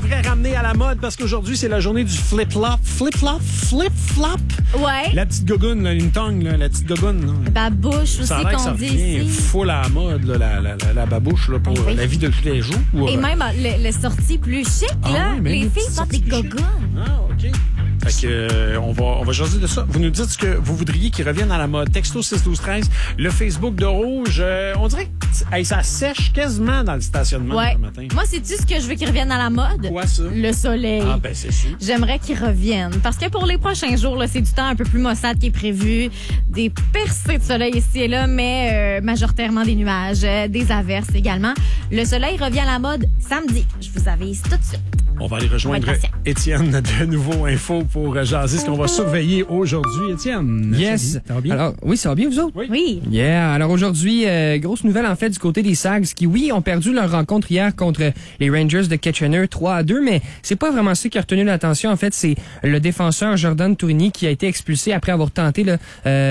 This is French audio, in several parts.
devrait ramener à la mode parce qu'aujourd'hui, c'est la journée du flip-flop. Flip-flop? Flip-flop? Ouais. La petite gogoune, là, une tongue, là, la petite gogoune. Là. Babouche aussi Ça a l'air que qu'on ça dit revient ici. full à la mode, là, la babouche, là, pour Ben oui. la vie de tous les jours. Ou, Et même les sorties plus chic, là, oui, mais les des filles petites portent des sorties plus chic. gogounes. Ah, OK. Fait que, on va jaser de ça. Vous nous dites ce que vous voudriez qu'il revienne à la mode. Texto 612-13, le Facebook de Rouge. On dirait que ça sèche quasiment dans le stationnement Ouais. le matin. Moi, sais-tu ce que je veux qu'il revienne à la mode? Quoi, ça? Le soleil. Ah, ben, c'est sûr. J'aimerais qu'il revienne. Parce que pour les prochains jours, là, c'est du temps un peu plus maussade qui est prévu. Des percées de soleil ici et là, mais majoritairement des nuages, des averses également. Le soleil revient à la mode samedi. Je vous avise tout de suite. On va aller rejoindre On va être patient. Étienne de Nouveau Info pour jaser ce qu'on va surveiller aujourd'hui. Étienne. Yes. Ça va bien? Alors, oui, ça va bien, vous autres? Oui. Yeah. Alors aujourd'hui, grosse nouvelle en fait du côté des Sags qui, oui, ont perdu leur rencontre hier contre les Rangers de Kitchener 3-2, mais c'est pas vraiment ça qui a retenu l'attention. En fait, c'est le défenseur Jordan Tourigny qui a été expulsé après avoir tenté, là,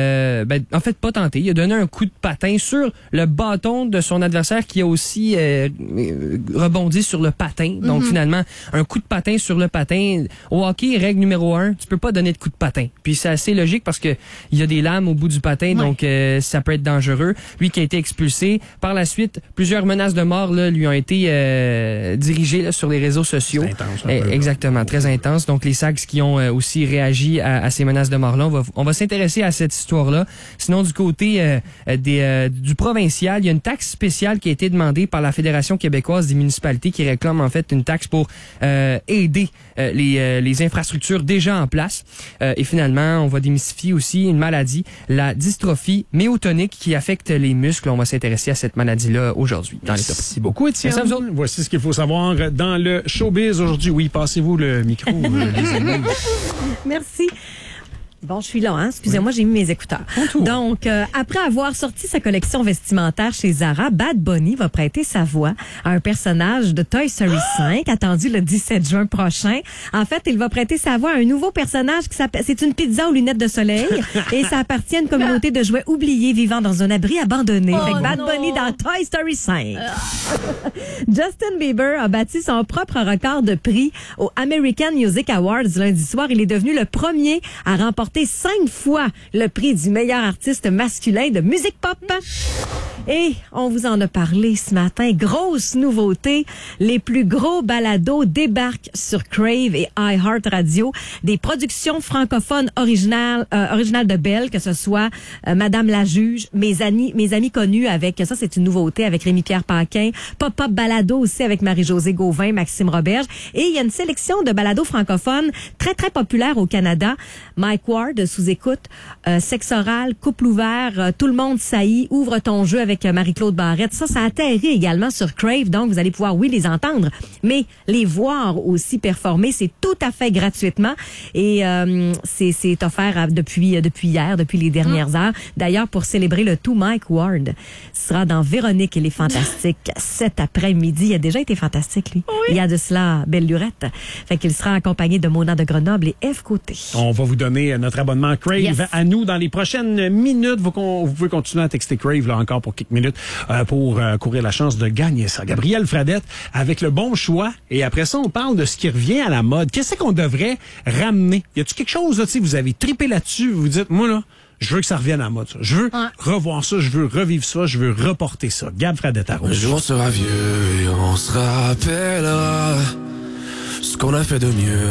en fait, pas tenté. Il a donné un coup de patin sur le bâton de son adversaire qui a aussi rebondi sur le patin. Donc finalement, un coup de patin sur le patin. Au hockey, règle numéro 1, tu peux pas donner de coup de patin. Puis c'est assez logique parce que il y a des lames au bout du patin, donc ça peut être dangereux. Lui qui a été expulsé. Par la suite, plusieurs menaces de mort là, lui ont été dirigées là, sur les réseaux sociaux. C'est intense, un peu, Exactement, très intense. Donc les Sags qui ont aussi réagi à ces menaces de mort-là. On va s'intéresser à cette histoire-là. Sinon, du côté du provincial, il y a une taxe spéciale qui a été demandée par la Fédération québécoise des municipalités qui réclame en fait une taxe pour aider les infrastructures déjà en place. Et finalement, on va démystifier aussi une maladie, la dystrophie myotonique qui affecte les muscles. On va s'intéresser à cette maladie-là aujourd'hui dans les tops. Merci beaucoup, Étienne. Merci à vous autres. Voici ce qu'il faut savoir dans le showbiz aujourd'hui. Oui, passez-vous le micro, les amis. Merci. Bon, je suis là, hein? Excusez-moi, j'ai mis mes écouteurs. Donc, après avoir sorti sa collection vestimentaire chez Zara, Bad Bunny va prêter sa voix à un personnage de Toy Story 5, attendu le 17 juin prochain. En fait, il va prêter sa voix à un nouveau personnage qui s'appelle... C'est une pizza aux lunettes de soleil et ça appartient à une communauté de jouets oubliés vivant dans un abri abandonné. Fait que Bad Bunny dans Toy Story 5. Justin Bieber a battu son propre record de prix au American Music Awards lundi soir. Il est devenu le premier à remporter 5 fois le prix du meilleur artiste masculin de musique pop. Et on vous en a parlé ce matin. Grosse nouveauté, les plus gros balados débarquent sur Crave et iHeartRadio. Des productions francophones originales de Belle, que ce soit Madame la Juge, mes amis connus avec, ça c'est une nouveauté, avec Rémi-Pierre Paquin, Pop-Up Balado aussi avec Marie-Josée Gauvin, Maxime Roberge. Et il y a une sélection de balados francophones très, très populaires au Canada. Mike Ward, sous écoute, Sexe oral, Couple ouvert, Tout le monde saillit, Ouvre ton jeu avec Marie-Claude Barrette. Ça atterrit également sur Crave, donc vous allez pouvoir, oui, les entendre, mais les voir aussi performer, c'est tout à fait gratuitement. Et c'est offert depuis hier, depuis les dernières heures. D'ailleurs, pour célébrer le tout, Mike Ward sera dans Véronique et les Fantastiques cet après-midi. Il a déjà été fantastique, lui. Oui. Il y a de cela belle lurette. Fait qu'il sera accompagné de Mona de Grenoble et F. Côté. On va vous donner notre abonnement Crave à nous dans les prochaines minutes. Vous pouvez continuer à texter Crave là encore pour quelques minutes pour courir la chance de gagner ça. Gabrielle Fradette avec le bon choix. Et après ça, on parle de ce qui revient à la mode. Qu'est-ce qu'on devrait ramener? Y a-t-il quelque chose, là, vous avez trippé là-dessus, vous dites, moi là, je veux que ça revienne à la mode. Ça. Je veux revoir ça, je veux revivre ça, je veux reporter ça. Gab Fradette à Rouge. Un jour on sera vieux et on se rappellera ce qu'on a fait de mieux.